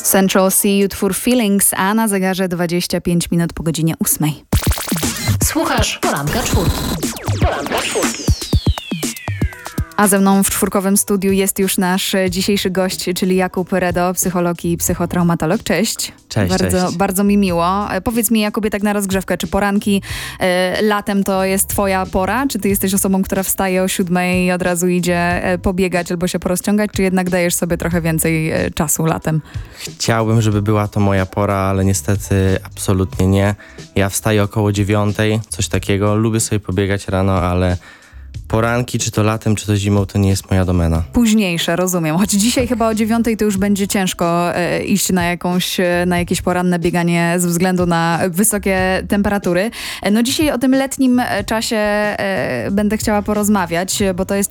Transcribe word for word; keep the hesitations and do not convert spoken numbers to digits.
Central C, utwór Feelings, a na zegarze dwadzieścia pięć minut po godzinie ósmej. Słuchasz Poranka Czwórki. Poranka Czwórki. A ze mną w czwórkowym studiu jest już nasz dzisiejszy gość, czyli Jakub Redo, psycholog i psychotraumatolog. Cześć. Cześć, bardzo, cześć. Bardzo mi miło. Powiedz mi, Jakubie, tak na rozgrzewkę, czy poranki y, latem to jest twoja pora? Czy ty jesteś osobą, która wstaje o siódmej i od razu idzie y, pobiegać albo się porozciągać, czy jednak dajesz sobie trochę więcej y, czasu latem? Chciałbym, żeby była to moja pora, ale niestety absolutnie nie. Ja wstaję około dziewiątej, coś takiego. Lubię sobie pobiegać rano, ale poranki, czy to latem, czy to zimą, to nie jest moja domena. Późniejsze, rozumiem. Choć dzisiaj chyba o dziewiątej to już będzie ciężko e, iść na, jakąś, e, na jakieś poranne bieganie ze względu na wysokie temperatury. E, no dzisiaj o tym letnim czasie e, będę chciała porozmawiać, bo to jest